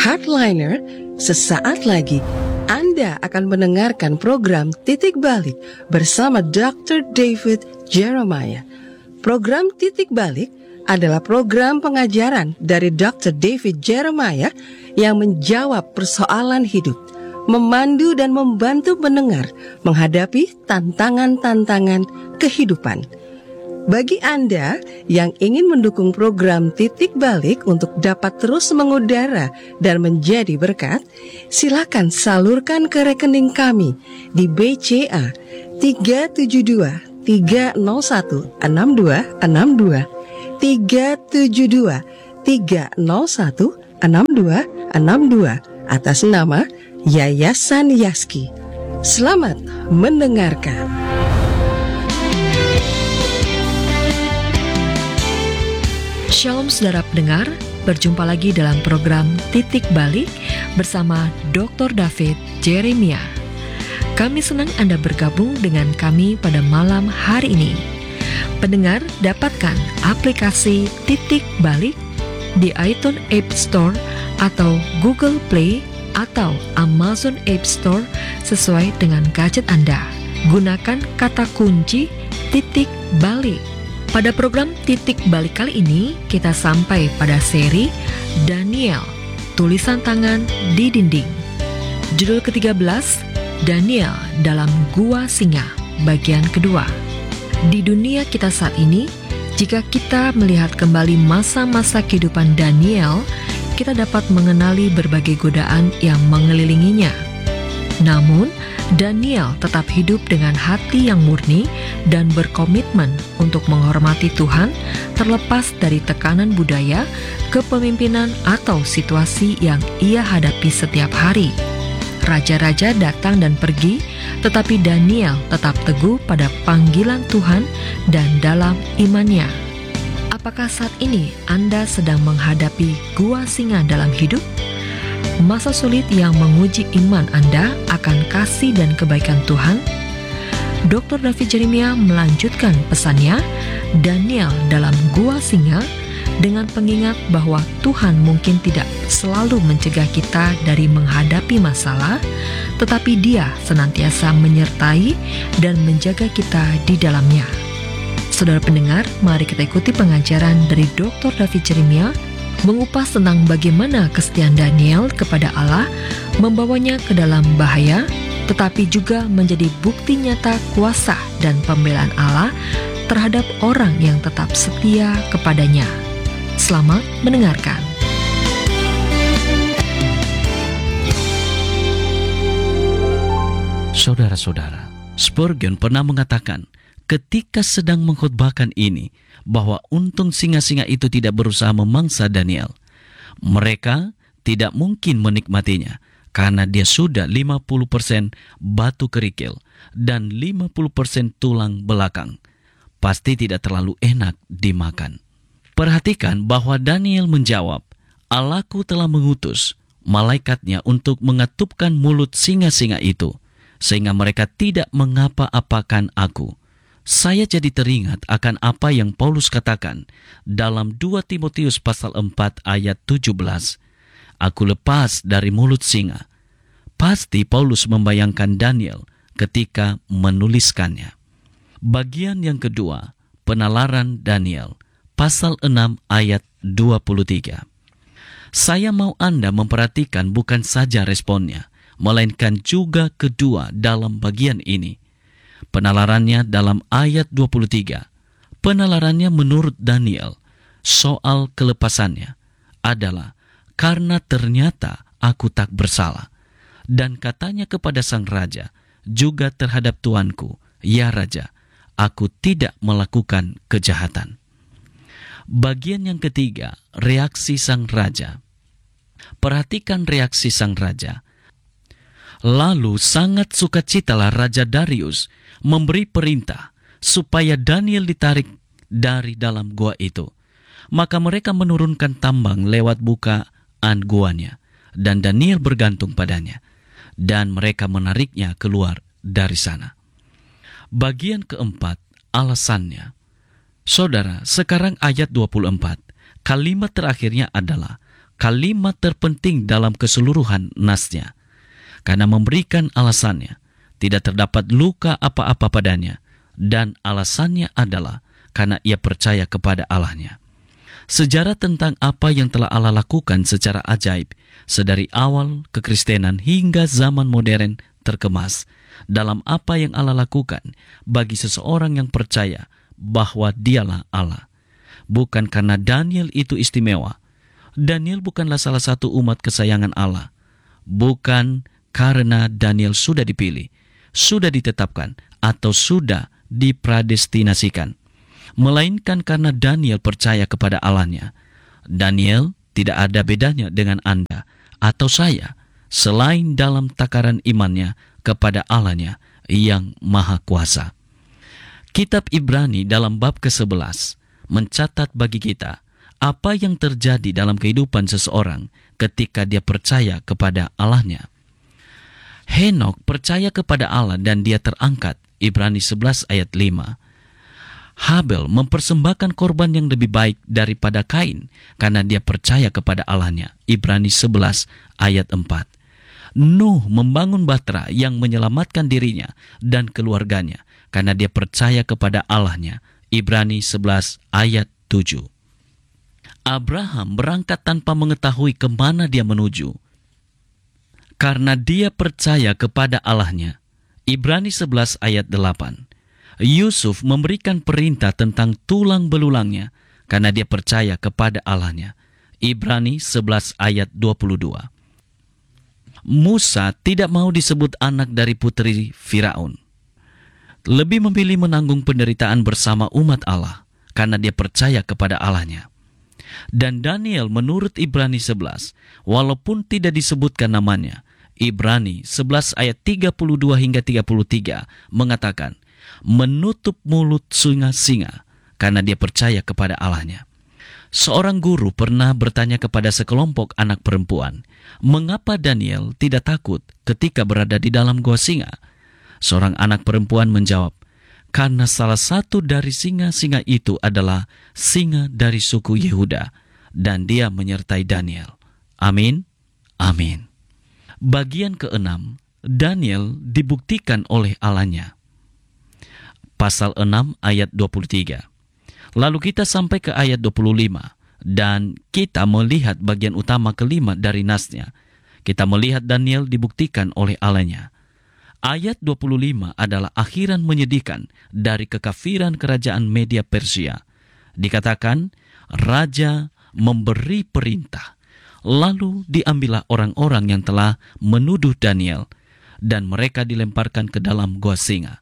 Hardliner, sesaat lagi Anda akan mendengarkan program Titik Balik bersama Dr. David Jeremiah. Program Titik Balik adalah program pengajaran dari Dr. David Jeremiah yang menjawab persoalan hidup, memandu dan membantu pendengar menghadapi tantangan-tantangan kehidupan. Bagi Anda yang ingin mendukung program Titik Balik untuk dapat terus mengudara dan menjadi berkat, silakan salurkan ke rekening kami di BCA 372 301 6262 372 301 6262 atas nama Yayasan Yaski. Selamat mendengarkan. Shalom saudara pendengar, berjumpa lagi dalam program Titik Balik bersama Dr. David Jeremiah. Kami senang Anda bergabung dengan kami pada malam hari ini. Pendengar dapatkan aplikasi Titik Balik di iTunes App Store atau Google Play atau Amazon App Store sesuai dengan gadget Anda. Gunakan kata kunci Titik Balik. Pada program Titik Balik kali ini, kita sampai pada seri Daniel, tulisan tangan di dinding. Judul ke-13, Daniel dalam Gua Singa, bagian kedua. Di dunia kita saat ini, jika kita melihat kembali masa-masa kehidupan Daniel, kita dapat mengenali berbagai godaan yang mengelilinginya. Namun, Daniel tetap hidup dengan hati yang murni dan berkomitmen untuk menghormati Tuhan terlepas dari tekanan budaya, kepemimpinan, atau situasi yang ia hadapi setiap hari. Raja-raja datang dan pergi, tetapi Daniel tetap teguh pada panggilan Tuhan dan dalam imannya. Apakah saat ini Anda sedang menghadapi gua singa dalam hidup? Masa sulit yang menguji iman Anda akan kasih dan kebaikan Tuhan? Dr. David Jeremiah melanjutkan pesannya, Daniel dalam gua singa, dengan pengingat bahwa Tuhan mungkin tidak selalu mencegah kita dari menghadapi masalah, tetapi Dia senantiasa menyertai dan menjaga kita di dalamnya. Saudara pendengar, mari kita ikuti pengajaran dari Dr. David Jeremiah mengupas tentang bagaimana kesetiaan Daniel kepada Allah membawanya ke dalam bahaya, tetapi juga menjadi bukti nyata kuasa dan pembelaan Allah terhadap orang yang tetap setia kepadanya. Selamat mendengarkan. Saudara-saudara, Spurgeon pernah mengatakan ketika sedang mengkhotbahkan ini, bahwa untung singa-singa itu tidak berusaha memangsa Daniel. Mereka tidak mungkin menikmatinya, karena dia sudah 50% batu kerikil dan 50% tulang belakang. Pasti tidak terlalu enak dimakan. Perhatikan bahwa Daniel menjawab, Allahku telah mengutus malaikatnya untuk mengatupkan mulut singa-singa itu, sehingga mereka tidak mengapa-apakan aku. Saya jadi teringat akan apa yang Paulus katakan dalam 2 Timotius pasal 4 ayat 17. Aku lepas dari mulut singa. Pasti Paulus membayangkan Daniel ketika menuliskannya. Bagian yang kedua, penalaran Daniel, pasal 6 ayat 23. Saya mau Anda memperhatikan bukan saja responnya, melainkan juga kedua dalam bagian ini. Penalarannya dalam ayat 23. Penalarannya menurut Daniel soal kelepasannya adalah karena ternyata aku tak bersalah. Dan katanya kepada sang raja, juga terhadap tuanku, ya raja, aku tidak melakukan kejahatan. Bagian yang ketiga, reaksi sang raja. Perhatikan reaksi sang raja. Lalu sangat sukacitalah Raja Darius memberi perintah supaya Daniel ditarik dari dalam gua itu. Maka mereka menurunkan tambang lewat bukaan guanya, dan Daniel bergantung padanya, dan mereka menariknya keluar dari sana. Bagian keempat, alasannya. Saudara, sekarang ayat 24, kalimat terakhirnya adalah, kalimat terpenting dalam keseluruhan nasnya. Karena memberikan alasannya, tidak terdapat luka apa-apa padanya, dan alasannya adalah karena ia percaya kepada Allahnya. Sejarah tentang apa yang telah Allah lakukan secara ajaib sedari awal kekristenan hingga zaman modern terkemas dalam apa yang Allah lakukan bagi seseorang yang percaya bahwa Dialah Allah. Bukan karena Daniel itu istimewa. Daniel bukanlah salah satu umat kesayangan Allah. Bukan karena Daniel sudah dipilih, sudah ditetapkan, atau sudah dipradestinasikan, melainkan karena Daniel percaya kepada Allahnya. Daniel tidak ada bedanya dengan Anda atau saya, selain dalam takaran imannya kepada Allahnya yang Maha Kuasa. Kitab Ibrani dalam bab ke-11 mencatat bagi kita apa yang terjadi dalam kehidupan seseorang ketika dia percaya kepada Allahnya. Henok percaya kepada Allah dan dia terangkat, Ibrani 11 ayat 5. Habel mempersembahkan korban yang lebih baik daripada Kain karena dia percaya kepada Allahnya, Ibrani 11 ayat 4. Nuh membangun bahtera yang menyelamatkan dirinya dan keluarganya karena dia percaya kepada Allahnya, Ibrani 11 ayat 7. Abraham berangkat tanpa mengetahui kemana dia menuju karena dia percaya kepada Allahnya, Ibrani 11 ayat 8. Yusuf memberikan perintah tentang tulang belulangnya karena dia percaya kepada Allahnya, Ibrani 11 ayat 22. Musa tidak mau disebut anak dari putri Firaun. Lebih memilih menanggung penderitaan bersama umat Allah karena dia percaya kepada Allahnya. Dan Daniel menurut Ibrani 11, walaupun tidak disebutkan namanya, Ibrani 11 ayat 32 hingga 33 mengatakan, menutup mulut singa-singa karena dia percaya kepada Allahnya. Seorang guru pernah bertanya kepada sekelompok anak perempuan, mengapa Daniel tidak takut ketika berada di dalam gua singa? Seorang anak perempuan menjawab, karena salah satu dari singa-singa itu adalah singa dari suku Yehuda, dan dia menyertai Daniel. Amin. Amin. Bagian ke-6, Daniel dibuktikan oleh Allahnya. Pasal 6 ayat 23. Lalu kita sampai ke ayat 25, dan kita melihat bagian utama kelima dari nasnya. Kita melihat Daniel dibuktikan oleh Allahnya. Ayat 25 adalah akhiran menyedihkan dari kekafiran kerajaan Media Persia. Dikatakan, Raja memberi perintah, lalu diambillah orang-orang yang telah menuduh Daniel, dan mereka dilemparkan ke dalam gua singa.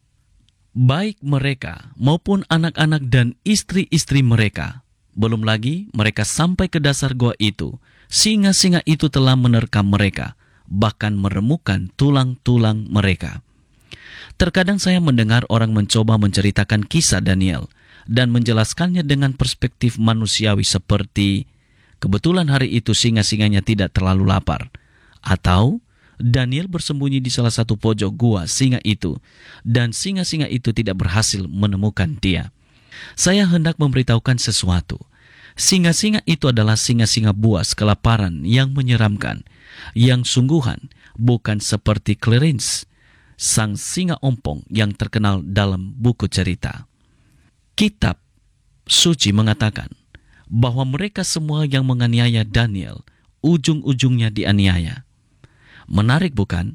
Baik mereka maupun anak-anak dan istri-istri mereka. Belum lagi mereka sampai ke dasar gua itu, singa-singa itu telah menerkam mereka, bahkan meremukkan tulang-tulang mereka. Terkadang saya mendengar orang mencoba menceritakan kisah Daniel dan menjelaskannya dengan perspektif manusiawi seperti, kebetulan hari itu singa-singanya tidak terlalu lapar, atau Daniel bersembunyi di salah satu pojok gua singa itu, dan singa-singa itu tidak berhasil menemukan dia. Saya hendak memberitahukan sesuatu. Singa-singa itu adalah singa-singa buas kelaparan yang menyeramkan, yang sungguhan, bukan seperti Clarence, sang singa ompong yang terkenal dalam buku cerita. Kitab suci mengatakan bahwa mereka semua yang menganiaya Daniel, ujung-ujungnya dianiaya. Menarik bukan?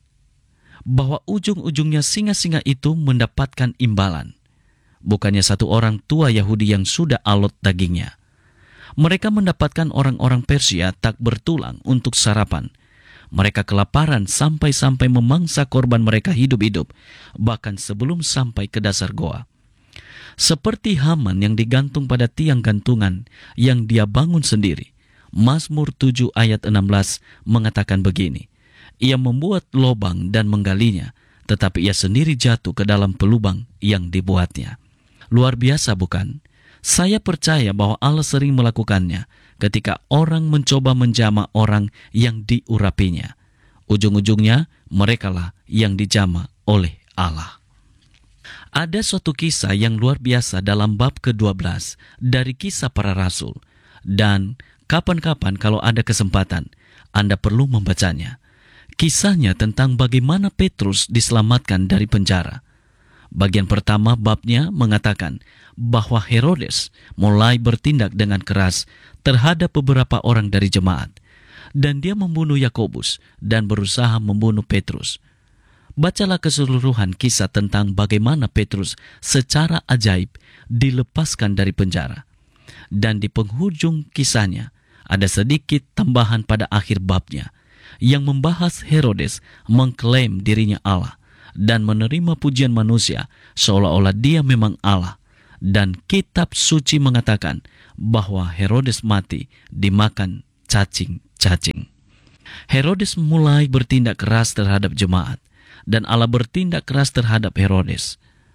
Bahwa ujung-ujungnya singa-singa itu mendapatkan imbalan. Bukannya satu orang tua Yahudi yang sudah alot dagingnya. Mereka mendapatkan orang-orang Persia tak bertulang untuk sarapan. Mereka kelaparan sampai-sampai memangsa korban mereka hidup-hidup, bahkan sebelum sampai ke dasar goa. Seperti Haman yang digantung pada tiang gantungan yang dia bangun sendiri. Mazmur 7 ayat 16 mengatakan begini, ia membuat lobang dan menggalinya, tetapi ia sendiri jatuh ke dalam pelubang yang dibuatnya. Luar biasa bukan? Saya percaya bahwa Allah sering melakukannya ketika orang mencoba menjamah orang yang diurapinya. Ujung-ujungnya merekalah yang dijamah oleh Allah. Ada suatu kisah yang luar biasa dalam bab ke-12 dari Kisah Para Rasul. Dan Kapan-kapan kalau ada kesempatan, Anda perlu membacanya. Kisahnya tentang bagaimana Petrus diselamatkan dari penjara. Bagian pertama babnya mengatakan bahwa Herodes mulai bertindak dengan keras terhadap beberapa orang dari jemaat, dan dia membunuh Yakobus dan berusaha membunuh Petrus. Bacalah keseluruhan kisah tentang bagaimana Petrus secara ajaib dilepaskan dari penjara. Dan di penghujung kisahnya, ada sedikit tambahan pada akhir babnya yang membahas Herodes mengklaim dirinya Allah dan menerima pujian manusia seolah-olah dia memang Allah. Dan kitab suci mengatakan bahwa Herodes mati dimakan cacing-cacing. Herodes mulai bertindak keras terhadap jemaat, dan Allah bertindak keras terhadap Herodes.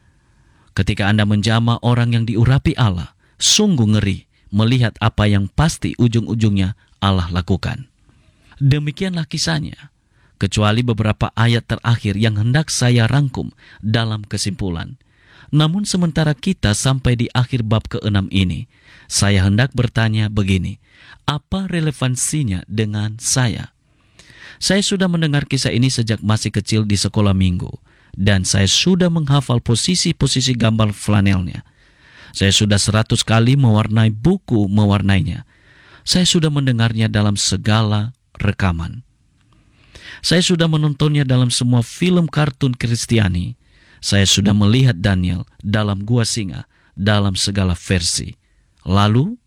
Ketika Anda menjamah orang yang diurapi Allah, sungguh ngeri melihat apa yang pasti ujung-ujungnya Allah lakukan. Demikianlah kisahnya, kecuali beberapa ayat terakhir yang hendak saya rangkum dalam kesimpulan. Namun sementara kita sampai di akhir bab ke-6 ini, saya hendak bertanya begini, apa relevansinya dengan saya? Saya sudah mendengar kisah ini sejak masih kecil di sekolah minggu, dan saya sudah menghafal posisi-posisi gambar flanelnya. Saya sudah 100 kali mewarnai buku mewarnainya. Saya sudah mendengarnya dalam segala rekaman. Saya sudah menontonnya dalam semua film kartun Kristiani. Saya sudah melihat Daniel dalam Gua Singa dalam segala versi. Lalu,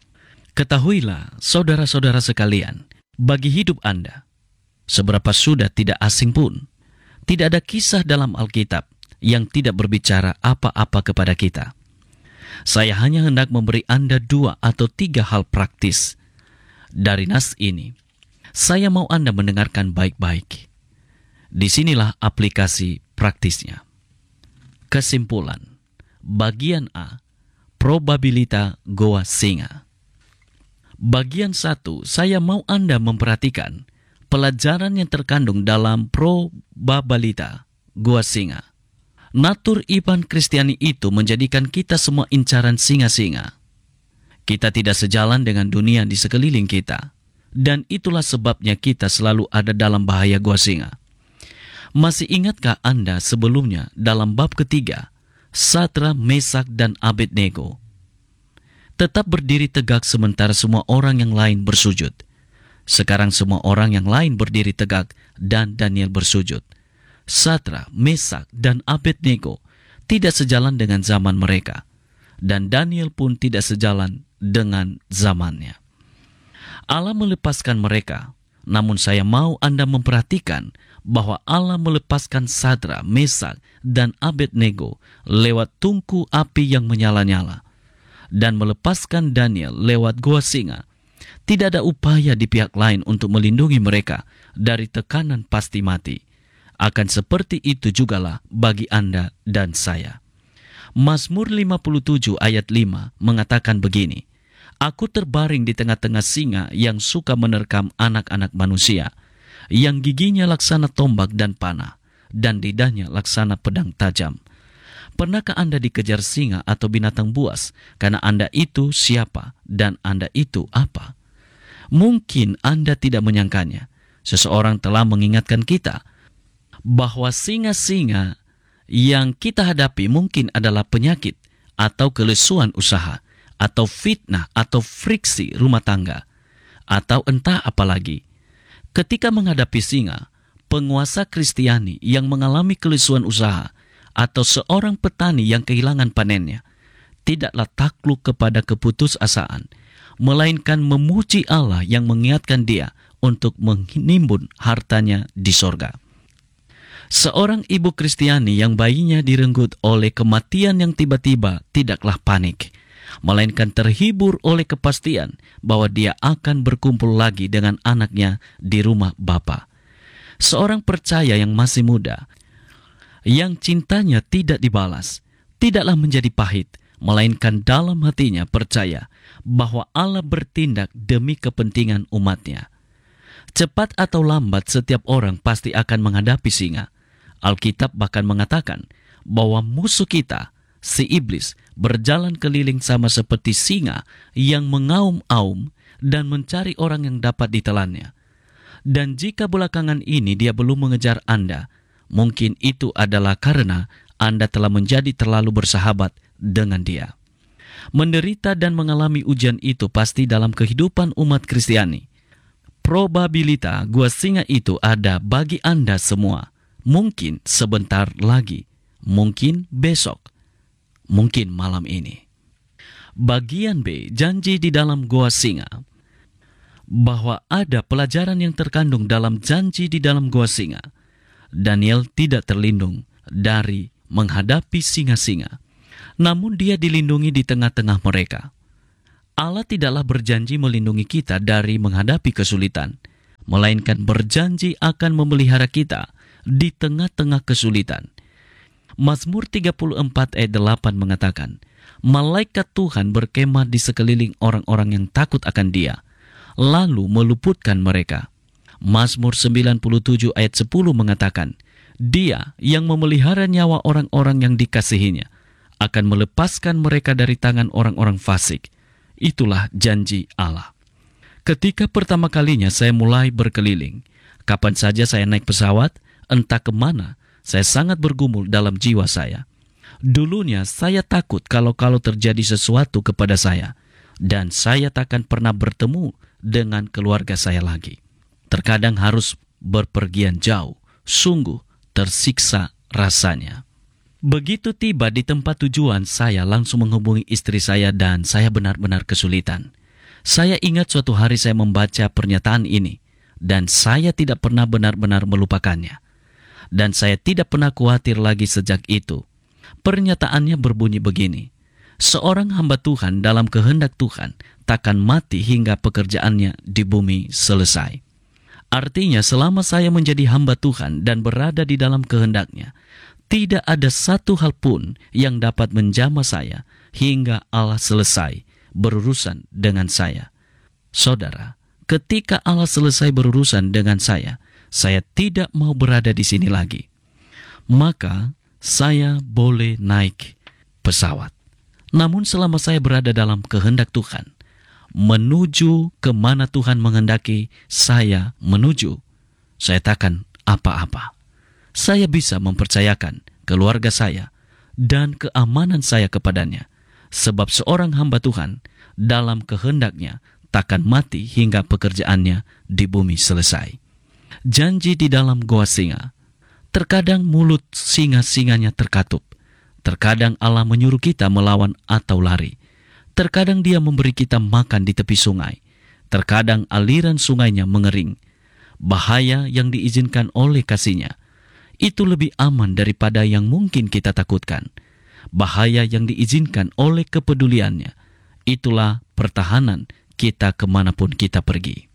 ketahuilah saudara-saudara sekalian, bagi hidup Anda, seberapa sudah tidak asing pun, tidak ada kisah dalam Alkitab yang tidak berbicara apa-apa kepada kita. Saya hanya hendak memberi Anda 2 atau 3 hal praktis dari nas ini. Saya mau Anda mendengarkan baik-baik. Disinilah aplikasi praktisnya. Kesimpulan. Bagian A. Probabilita Gua Singa. Bagian 1, saya mau Anda memperhatikan pelajaran yang terkandung dalam probabilita Gua Singa. Natur iman Kristiani itu menjadikan kita semua incaran singa-singa. Kita tidak sejalan dengan dunia di sekeliling kita, dan itulah sebabnya kita selalu ada dalam bahaya gua singa. Masih ingatkah Anda sebelumnya dalam bab ketiga, Sadrak, Mesak, dan Abednego tetap berdiri tegak sementara semua orang yang lain bersujud. Sekarang semua orang yang lain berdiri tegak dan Daniel bersujud. Sadrak, Mesak, dan Abednego tidak sejalan dengan zaman mereka, dan Daniel pun tidak sejalan dengan zamannya. Allah melepaskan mereka, namun saya mau Anda memperhatikan bahwa Allah melepaskan Sadrak, Mesak, dan Abednego lewat tungku api yang menyala-nyala, dan melepaskan Daniel lewat gua singa. Tidak ada upaya di pihak lain untuk melindungi mereka dari tekanan pasti mati. Akan seperti itu jugalah bagi Anda dan saya. Mazmur 57 ayat 5 mengatakan begini, Aku terbaring di tengah-tengah singa yang suka menerkam anak-anak manusia, yang giginya laksana tombak dan panah, dan lidahnya laksana pedang tajam. Pernahkah Anda dikejar singa atau binatang buas karena Anda itu siapa dan Anda itu apa? Mungkin Anda tidak menyangkanya. Seseorang telah mengingatkan kita bahwa singa-singa yang kita hadapi mungkin adalah penyakit atau kelesuan usaha atau fitnah atau friksi rumah tangga atau entah apa lagi. Ketika menghadapi singa, penguasa Kristiani yang mengalami kelesuan usaha atau seorang petani yang kehilangan panennya tidaklah takluk kepada keputusasaan, melainkan memuji Allah yang mengingatkan dia untuk menimbun hartanya di sorga. Seorang ibu Kristiani yang bayinya direnggut oleh kematian yang tiba-tiba tidaklah panik, melainkan terhibur oleh kepastian bahwa dia akan berkumpul lagi dengan anaknya di rumah Bapa. Seorang percaya yang masih muda, yang cintanya tidak dibalas, tidaklah menjadi pahit, melainkan dalam hatinya percaya bahwa Allah bertindak demi kepentingan umatnya. Cepat atau lambat setiap orang pasti akan menghadapi singa. Alkitab bahkan mengatakan bahwa musuh kita, si iblis, berjalan keliling sama seperti singa yang mengaum-aum dan mencari orang yang dapat ditelannya. Dan jika belakangan ini dia belum mengejar Anda, mungkin itu adalah karena Anda telah menjadi terlalu bersahabat dengan dia. Menderita dan mengalami ujian itu pasti dalam kehidupan umat Kristiani. Probabilitas gua singa itu ada bagi Anda semua. Mungkin sebentar lagi, mungkin besok, mungkin malam ini. Bagian B, janji di dalam gua singa. Bahwa ada pelajaran yang terkandung dalam janji di dalam gua singa. Daniel tidak terlindung dari menghadapi singa-singa, namun dia dilindungi di tengah-tengah mereka. Allah tidaklah berjanji melindungi kita dari menghadapi kesulitan, melainkan berjanji akan memelihara kita di tengah-tengah kesulitan. Mazmur 34 ayat 8 mengatakan, malaikat Tuhan berkemah di sekeliling orang-orang yang takut akan Dia, lalu meluputkan mereka. Mazmur 97 ayat 10 mengatakan, Dia yang memelihara nyawa orang-orang yang dikasihinya akan melepaskan mereka dari tangan orang-orang fasik. Itulah janji Allah. Ketika pertama kalinya saya mulai berkeliling, kapan saja saya naik pesawat, entah kemana, saya sangat bergumul dalam jiwa saya. Dulunya saya takut kalau terjadi sesuatu kepada saya, dan saya takkan pernah bertemu dengan keluarga saya lagi. Terkadang harus berpergian jauh, sungguh tersiksa rasanya. Begitu tiba di tempat tujuan, saya langsung menghubungi istri saya dan saya benar-benar kesulitan. Saya ingat suatu hari saya membaca pernyataan ini dan saya tidak pernah benar-benar melupakannya. Dan saya tidak pernah khawatir lagi sejak itu. Pernyataannya berbunyi begini, seorang hamba Tuhan dalam kehendak Tuhan takkan mati hingga pekerjaannya di bumi selesai. Artinya selama saya menjadi hamba Tuhan dan berada di dalam kehendaknya, tidak ada satu hal pun yang dapat menjamah saya hingga Allah selesai berurusan dengan saya. Saudara, ketika Allah selesai berurusan dengan saya tidak mau berada di sini lagi. Maka saya boleh naik pesawat. Namun selama saya berada dalam kehendak Tuhan, menuju kemana Tuhan menghendaki saya menuju, saya takkan apa-apa. Saya bisa mempercayakan keluarga saya dan keamanan saya kepadanya, sebab seorang hamba Tuhan dalam kehendaknya takkan mati hingga pekerjaannya di bumi selesai. Janji di dalam goa singa. Terkadang mulut singa-singanya terkatup. Terkadang Allah menyuruh kita melawan atau lari. Terkadang Dia memberi kita makan di tepi sungai. Terkadang aliran sungainya mengering. Bahaya yang diizinkan oleh kasih-Nya itu lebih aman daripada yang mungkin kita takutkan. Bahaya yang diizinkan oleh kepeduliannya, itulah pertahanan kita kemanapun kita pergi.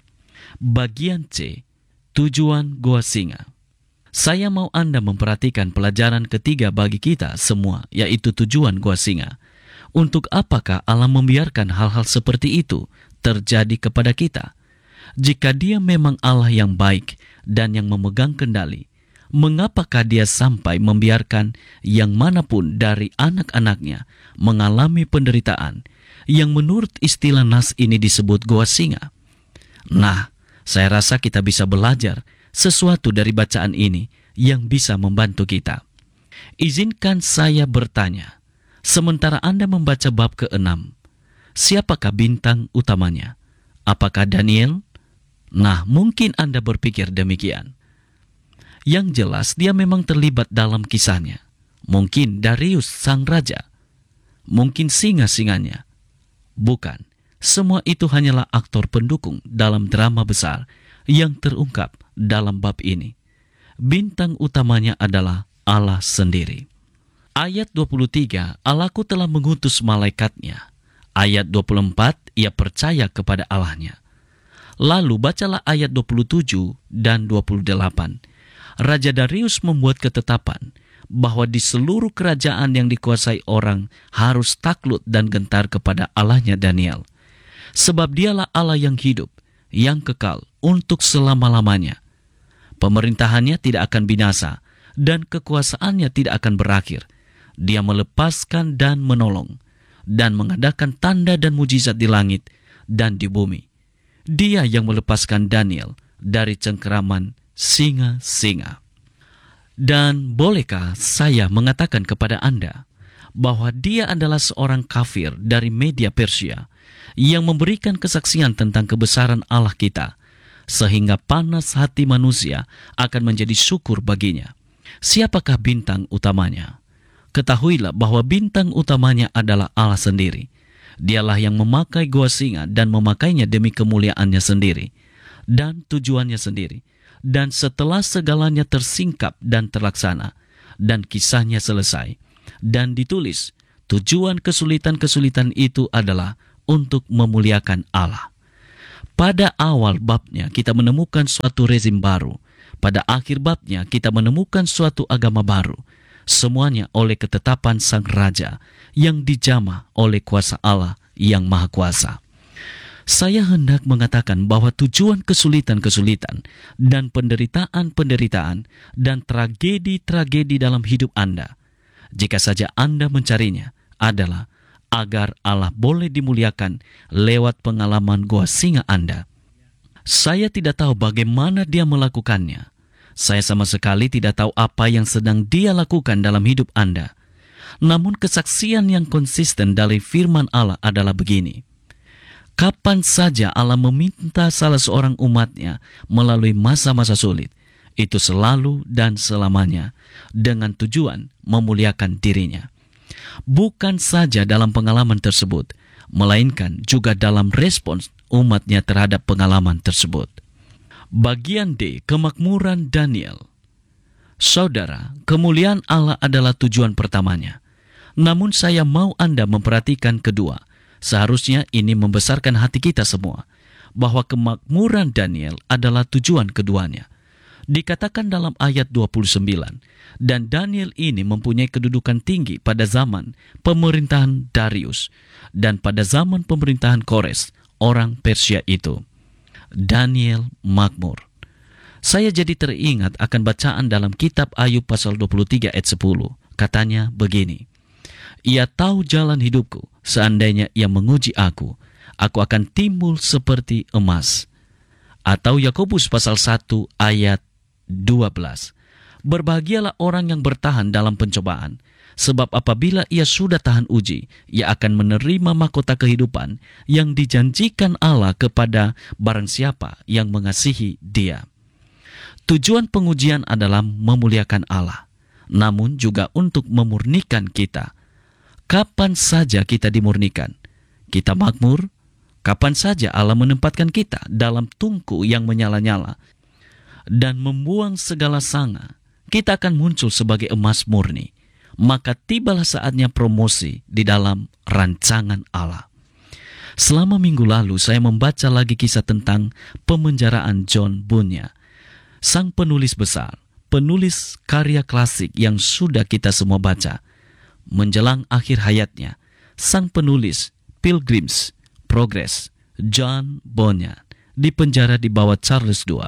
Bagian C, tujuan goa singa. Saya mau Anda memperhatikan pelajaran ketiga bagi kita semua, yaitu tujuan goa singa. Untuk apakah Allah membiarkan hal-hal seperti itu terjadi kepada kita? Jika Dia memang Allah yang baik dan yang memegang kendali, mengapakah Dia sampai membiarkan yang manapun dari anak-anaknya mengalami penderitaan yang menurut istilah nas ini disebut goa singa? Nah, saya rasa kita bisa belajar sesuatu dari bacaan ini yang bisa membantu kita. Izinkan saya bertanya, sementara Anda membaca bab ke-6, siapakah bintang utamanya? Apakah Daniel? Nah, mungkin Anda berpikir demikian. Yang jelas dia memang terlibat dalam kisahnya. Mungkin Darius sang raja. Mungkin singa-singanya. Bukan, semua itu hanyalah aktor pendukung dalam drama besar yang terungkap dalam bab ini. Bintang utamanya adalah Allah sendiri. Ayat 23, Allahku telah mengutus malaikatnya. Ayat 24, ia percaya kepada Allahnya. Lalu bacalah ayat 27 dan 28. Raja Darius membuat ketetapan bahwa di seluruh kerajaan yang dikuasai orang harus takluk dan gentar kepada Allahnya Daniel. Sebab Dialah Allah yang hidup, yang kekal untuk selama-lamanya. Pemerintahannya tidak akan binasa dan kekuasaannya tidak akan berakhir. Dia melepaskan dan menolong dan mengadakan tanda dan mujizat di langit dan di bumi. Dia yang melepaskan Daniel dari cengkeraman singa-singa. Dan bolehkah saya mengatakan kepada Anda bahwa dia adalah seorang kafir dari Media Persia yang memberikan kesaksian tentang kebesaran Allah kita, sehingga panas hati manusia akan menjadi syukur baginya. Siapakah bintang utamanya? Ketahuilah bahwa bintang utamanya adalah Allah sendiri. Dialah yang memakai gua singa dan memakainya demi kemuliaannya sendiri dan tujuannya sendiri. Dan setelah segalanya tersingkap dan terlaksana, dan kisahnya selesai, dan ditulis, tujuan kesulitan-kesulitan itu adalah untuk memuliakan Allah. Pada awal babnya kita menemukan suatu rezim baru. Pada akhir babnya kita menemukan suatu agama baru. Semuanya oleh ketetapan Sang Raja yang dijamah oleh kuasa Allah yang Maha Kuasa. Saya hendak mengatakan bahwa tujuan kesulitan-kesulitan dan penderitaan-penderitaan dan tragedi-tragedi dalam hidup Anda, jika saja Anda mencarinya, adalah agar Allah boleh dimuliakan lewat pengalaman gua singa Anda. Saya tidak tahu bagaimana dia melakukannya. Saya sama sekali tidak tahu apa yang sedang dia lakukan dalam hidup Anda. Namun kesaksian yang konsisten dari firman Allah adalah begini. Kapan saja Allah meminta salah seorang umatnya melalui masa-masa sulit, itu selalu dan selamanya dengan tujuan memuliakan dirinya. Bukan saja dalam pengalaman tersebut, melainkan juga dalam respons umatnya terhadap pengalaman tersebut. Bagian D, kemakmuran Daniel. Saudara, kemuliaan Allah adalah tujuan pertamanya. Namun saya mau Anda memperhatikan kedua. Seharusnya ini membesarkan hati kita semua, bahwa kemakmuran Daniel adalah tujuan keduanya. Dikatakan dalam ayat 29, dan Daniel ini mempunyai kedudukan tinggi pada zaman pemerintahan Darius dan pada zaman pemerintahan Kores, orang Persia itu. Daniel makmur. Saya jadi teringat akan bacaan dalam kitab Ayub pasal 23 ayat 10. Katanya begini, Ia tahu jalan hidupku, seandainya ia menguji aku akan timbul seperti emas. Atau Yakobus pasal 1 ayat 12. Berbahagialah orang yang bertahan dalam pencobaan, sebab apabila ia sudah tahan uji, ia akan menerima mahkota kehidupan yang dijanjikan Allah kepada barang siapa yang mengasihi Dia. Tujuan pengujian adalah memuliakan Allah, namun juga untuk memurnikan kita. Kapan saja kita dimurnikan, kita makmur. Kapan saja Allah menempatkan kita dalam tungku yang menyala-nyala dan membuang segala sanga, kita akan muncul sebagai emas murni. Maka tibalah saatnya promosi di dalam rancangan Allah. Selama minggu lalu saya membaca lagi kisah tentang pemenjaraan John Bunyan, sang penulis besar, penulis karya klasik yang sudah kita semua baca. Menjelang akhir hayatnya, sang penulis Pilgrim's Progress, John Bunyan, dipenjara di bawah Charles II.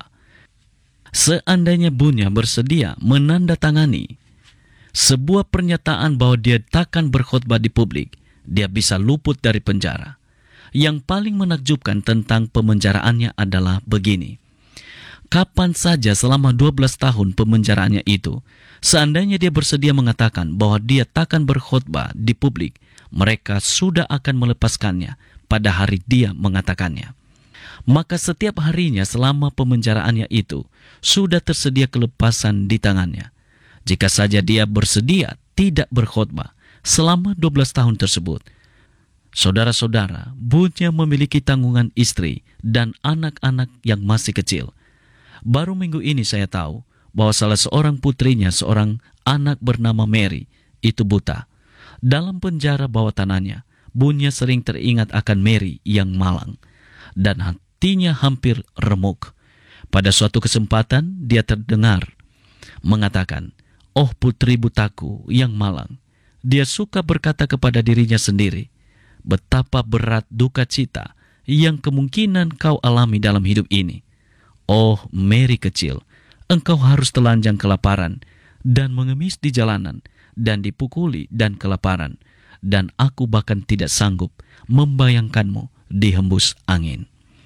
Seandainya Bunyan bersedia menandatangani sebuah pernyataan bahwa dia takkan berkhotbah di publik, dia bisa luput dari penjara. Yang paling menakjubkan tentang pemenjaraannya adalah begini. Kapan saja selama 12 tahun pemenjaraannya itu, seandainya dia bersedia mengatakan bahwa dia takkan berkhotbah di publik, mereka sudah akan melepaskannya pada hari dia mengatakannya. Maka setiap harinya selama pemenjaraannya itu, sudah tersedia kelepasan di tangannya. Jika saja dia bersedia tidak berkhotbah selama 12 tahun tersebut. Saudara-saudara, Bunyan memiliki tanggungan istri dan anak-anak yang masih kecil. Baru minggu ini saya tahu bahwa salah seorang putrinya, seorang anak bernama Mary, itu buta. Dalam penjara bawah tanahnya, Bunyan sering teringat akan Mary yang malang, dan hatinya hampir remuk. Pada suatu kesempatan dia terdengar mengatakan, "Oh putri butaku yang malang." Dia suka berkata kepada dirinya sendiri, betapa berat duka cita yang kemungkinan kau alami dalam hidup ini. Oh Mary kecil, engkau harus telanjang kelaparan dan mengemis di jalanan dan dipukuli dan kelaparan, dan aku bahkan tidak sanggup membayangkanmu dihembus angin.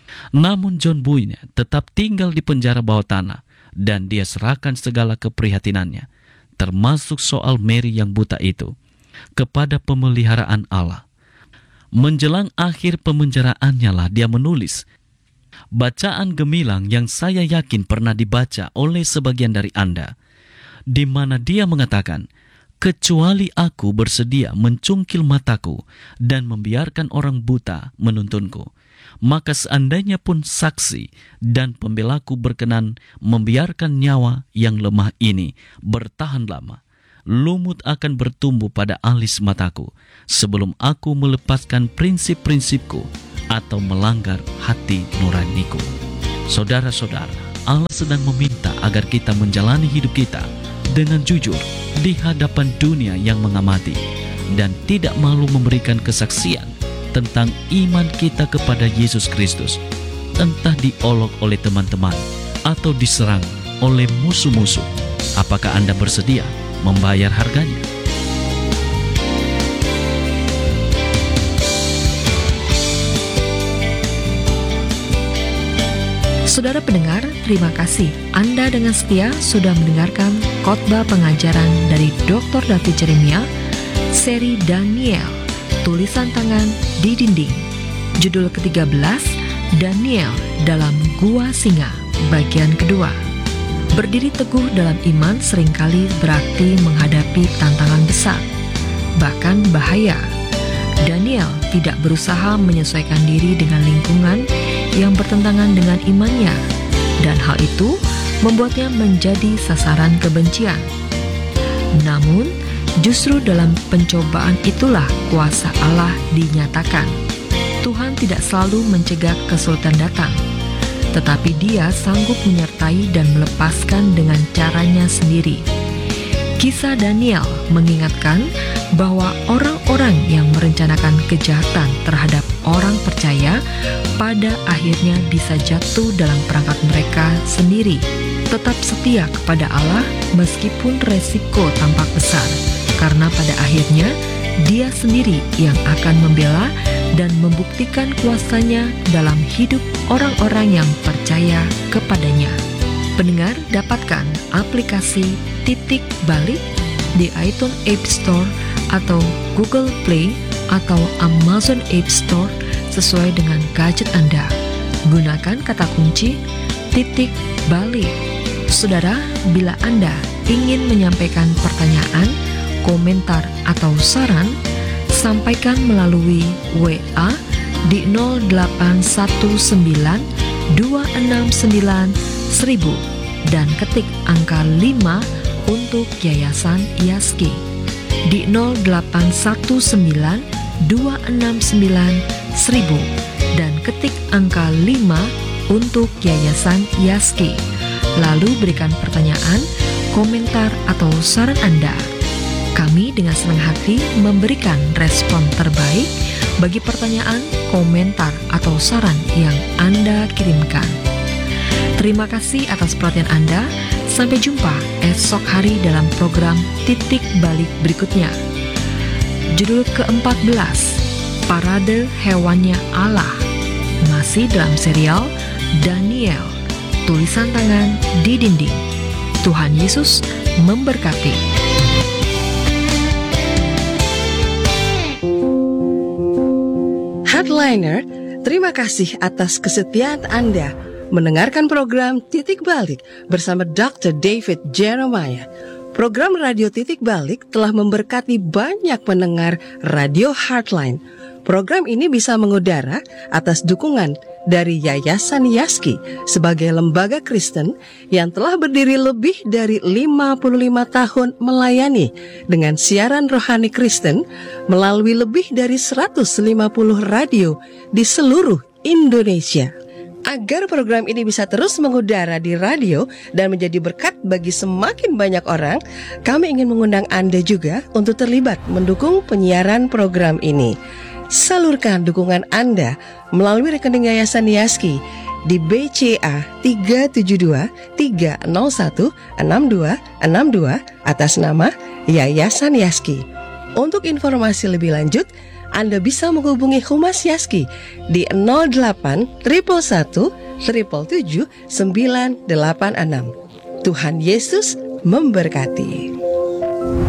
Namun John Boyne tetap tinggal di penjara bawah tanah dan dia serahkan segala keprihatinannya, termasuk soal Mary yang buta itu, kepada pemeliharaan Allah. Menjelang akhir pemenjaraannya lah dia menulis bacaan gemilang yang saya yakin pernah dibaca oleh sebagian dari Anda, di mana dia mengatakan, kecuali aku bersedia mencungkil mataku dan membiarkan orang buta menuntunku, maka seandainya pun saksi dan pembelaku berkenan membiarkan nyawa yang lemah ini bertahan lama, lumut akan bertumbuh pada alis mataku sebelum aku melepaskan prinsip-prinsipku atau melanggar hati nuraniku. Saudara-saudara, Allah sedang meminta agar kita menjalani hidup kita dengan jujur di hadapan dunia yang mengamati dan tidak malu memberikan kesaksian tentang iman kita kepada Yesus Kristus, entah diolok oleh teman-teman atau diserang oleh musuh-musuh. Apakah Anda bersedia membayar harganya? Saudara pendengar, terima kasih Anda dengan setia sudah mendengarkan khotbah pengajaran dari Dr. David Jeremiah, seri Daniel, tulisan tangan di dinding. Judul ke-13, Daniel dalam Gua Singa, bagian kedua. Berdiri teguh dalam iman seringkali berarti menghadapi tantangan besar, bahkan bahaya. Daniel tidak berusaha menyesuaikan diri dengan lingkungan yang bertentangan dengan imannya, dan hal itu membuatnya menjadi sasaran kebencian. Namun, justru dalam pencobaan itulah kuasa Allah dinyatakan. Tuhan tidak selalu mencegah kesulitan datang, tetapi Dia sanggup menyertai dan melepaskan dengan caranya sendiri. Kisah Daniel mengingatkan bahwa orang-orang yang merencanakan kejahatan terhadap orang percaya pada akhirnya bisa jatuh dalam perangkap mereka sendiri. Tetap setia kepada Allah meskipun resiko tampak besar, karena pada akhirnya Dia sendiri yang akan membela dan membuktikan kuasa-Nya dalam hidup orang-orang yang percaya kepadanya. Pendengar, dapatkan aplikasi Titik Balik di iTunes App Store atau Google Play atau Amazon App Store sesuai dengan gadget Anda. Gunakan kata kunci Titik Balik. Saudara, bila Anda ingin menyampaikan pertanyaan, komentar atau saran, sampaikan melalui WA di 0819 269 1000 dan ketik angka 5 untuk Yayasan Yaski di 0819 269 1000 dan ketik angka 5 untuk Yayasan Yaski. Lalu berikan pertanyaan, komentar atau saran Anda. Kami dengan senang hati memberikan respon terbaik bagi pertanyaan, komentar atau saran yang Anda kirimkan. Terima kasih atas perhatian Anda. Sampai jumpa esok hari dalam program Titik Balik berikutnya. Judul ke-14, Parade Hewannya Allah, masih dalam serial Daniel, tulisan tangan di dinding. Tuhan Yesus memberkati. Headliner, terima kasih atas kesetiaan Anda mendengarkan program Titik Balik bersama Dr. David Jeremiah. Program Radio Titik Balik telah memberkati banyak pendengar Radio Heartline. Program ini bisa mengudara atas dukungan dari Yayasan Yaski sebagai lembaga Kristen yang telah berdiri lebih dari 55 tahun melayani dengan siaran rohani Kristen melalui lebih dari 150 radio di seluruh Indonesia. Agar program ini bisa terus mengudara di radio dan menjadi berkat bagi semakin banyak orang, kami ingin mengundang Anda juga untuk terlibat mendukung penyiaran program ini. Salurkan dukungan Anda melalui rekening Yayasan Yaski di BCA 372-301-6262 atas nama Yayasan Yaski. Untuk informasi lebih lanjut, Anda bisa menghubungi Humas Yaski di 08 111 777 986. Tuhan Yesus memberkati.